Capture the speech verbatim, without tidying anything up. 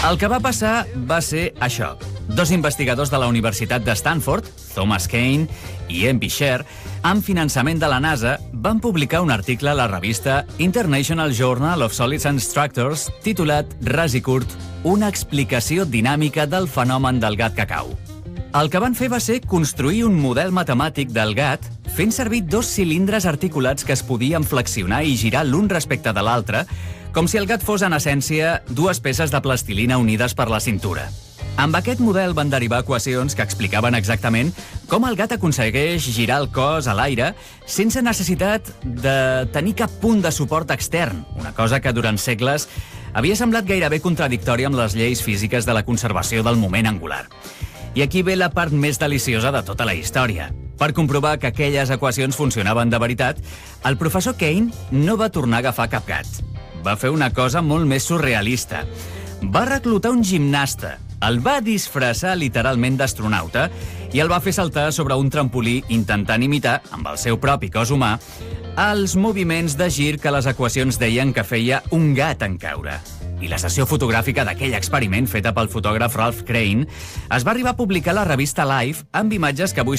El que va passar va ser això. Dos investigadors de la Universitat de Stanford, Thomas Kane i M. Sher, amb finançament de la NASA, van publicar un article a la revista International Journal of Solids and Structures titulat Ras i curt, una explicació dinàmica del fenomen del gat que cau. El que van fer va ser construir un model matemàtic del gat fent servir dos cilindres articulats que es podien flexionar i girar l'un respecte de l'altre, com si el gat fos, en essència, dues peces de plastilina unides per la cintura. Amb aquest model van derivar equacions que explicaven exactament com el gat aconsegueix girar el cos a l'aire sense necessitat de tenir cap punt de suport extern, una cosa que durant segles havia semblat gairebé contradictòria amb les lleis físiques de la conservació del moment angular. I aquí ve la part més deliciosa de tota la història. Per comprovar que aquelles equacions funcionaven de veritat, el professor Kane no va tornar a agafar cap gat. Va fer una cosa molt més surrealista. Va reclutar un gimnasta, el va disfressar literalment d'astronauta i el va fer saltar sobre un trampolí intentant imitar, amb el seu propi cos humà, els moviments de gir que les equacions deien que feia un gat en caure. I la sessió fotogràfica d'aquell experiment feta pel fotògraf Ralph Crane es va arribar a publicar a la revista Life amb imatges que avui